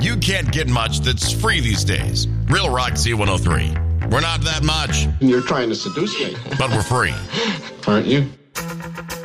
You can't get much that's free these days. Real Rock Z103. We're not that much, You're trying to seduce me, but we're free. aren't you?